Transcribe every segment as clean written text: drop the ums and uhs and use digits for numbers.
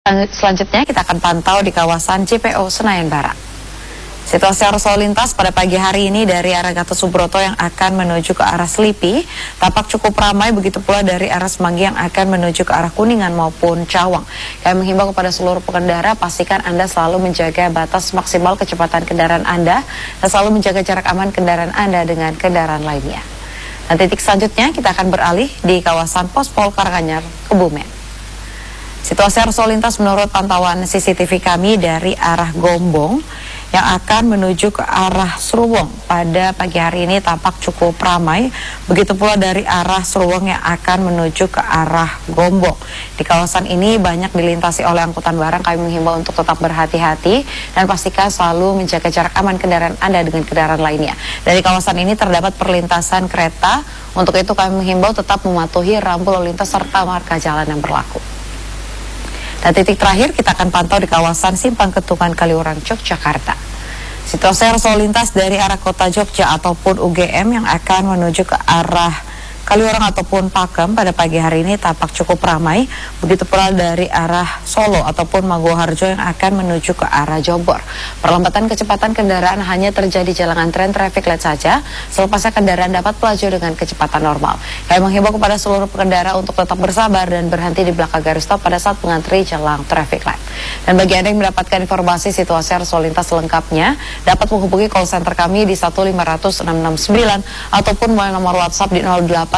Selanjutnya kita akan pantau di kawasan JPO Senayan Barat. Situasi arus lalu lintas pada pagi hari ini dari arah Gatot Subroto yang akan menuju ke arah Selipi tampak cukup ramai, begitu pula dari arah Semanggi yang akan menuju ke arah Kuningan maupun Cawang. Kami menghimbau kepada seluruh pengendara, pastikan Anda selalu menjaga batas maksimal kecepatan kendaraan Anda dan selalu menjaga jarak aman kendaraan Anda dengan kendaraan lainnya. Dan titik selanjutnya kita akan beralih di kawasan Pospol Karanganyar, Kebumen. Situasi arus lalu lintas menurut pantauan CCTV kami dari arah Gombong yang akan menuju ke arah Seruwong pada pagi hari ini tampak cukup ramai. Begitu pula dari arah Seruwong yang akan menuju ke arah Gombong. Di kawasan ini banyak dilintasi oleh angkutan barang. Kami menghimbau untuk tetap berhati-hati dan pastikan selalu menjaga jarak aman kendaraan Anda dengan kendaraan lainnya. Dari kawasan ini terdapat perlintasan kereta. Untuk itu kami menghimbau tetap mematuhi rambu lalu lintas serta marka jalan yang berlaku. Dan titik terakhir kita akan pantau di kawasan Simpang Ketungan Kaliurang, Yogyakarta. Situasi arus lalu lintas dari arah kota Jogja ataupun UGM yang akan menuju ke arah Kaliurang ataupun Pakem pada pagi hari ini tampak cukup ramai. Begitu pula dari arah Solo ataupun Maguwoharjo yang akan menuju ke arah Jombor. Perlambatan kecepatan kendaraan hanya terjadi jalan antrean traffic light saja. Selepasnya kendaraan dapat melaju dengan kecepatan normal. Kami menghimbau kepada seluruh pengendara untuk tetap bersabar dan berhenti di belakang garis stop pada saat mengantri jalan traffic light. Dan bagi Anda yang mendapatkan informasi situasi arus lalu lintas lengkapnya, dapat menghubungi call center kami di 1500669 ataupun melalui nomor WhatsApp di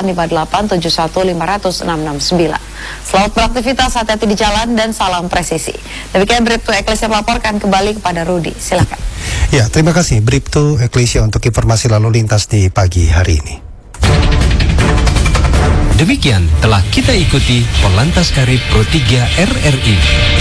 085871500669. Selamat beraktivitas, hati-hati di jalan dan salam presisi. Demikian Bribtu Eklesia melaporkan, kembali kepada Rudi. Silakan. Ya, terima kasih Bribtu Eklesia untuk informasi lalu lintas di pagi hari ini. Demikian telah kita ikuti Polantas Karib Pro 3 RRI.